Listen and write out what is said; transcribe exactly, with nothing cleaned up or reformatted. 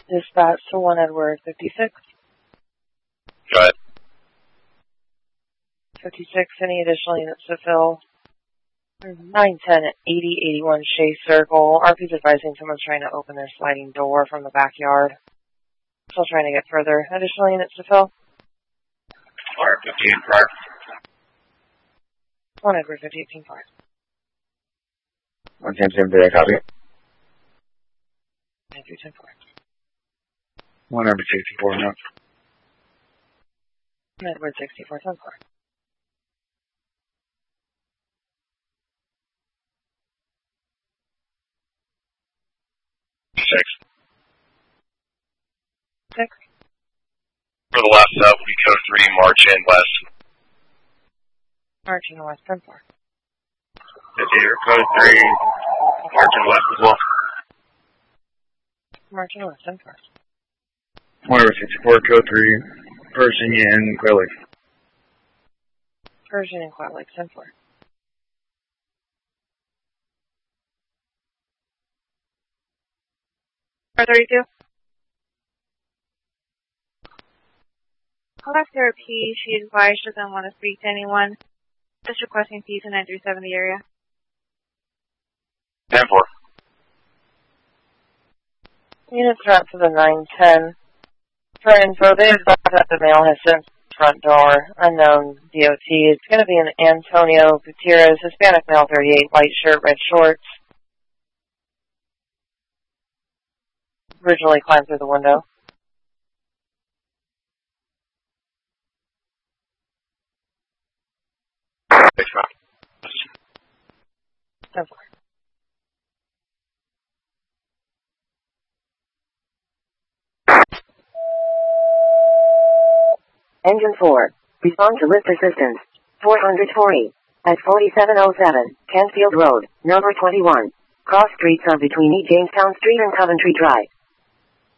Dispatch to one Edward fifty-six. Go ahead. fifty-six, any additional units to fill? nine ten eighty eighty-one Shea Circle. R P's advising someone's trying to open their sliding door from the backyard. Still trying to get further. Additional units to fill? R fifteen Park. one Edward fifty-eight ten five. one ten seven three, copy. nine three ten four. one Edward sixty-four, no. one Edward sixty-four ten four. Six. Six. For the last sub, we code three, march in west. March in west ten four. Theater code three, march in west as well. March in west ten four. one Edward sixty-four, code three, Virginia and Quail Lake. Persian and Quail Lake ten four. R thirty-two. I'll ask her a P. She advised she doesn't want to speak to anyone. Just requesting P to nine three seven the area. ten four. Units are out to the nine ten. For info, they advise that the male has sent front door. Unknown D O T. It's going to be an Antonio Gutierrez, Hispanic male, thirty-eight, white shirt, red shorts. Originally climbed through the window. Six five. ten four. Engine four. Respond to lift assistance. four hundred forty. At forty-seven oh seven, Kentfield Road, number twenty-one. Cross streets are between E. Jamestown Street and Coventry Drive.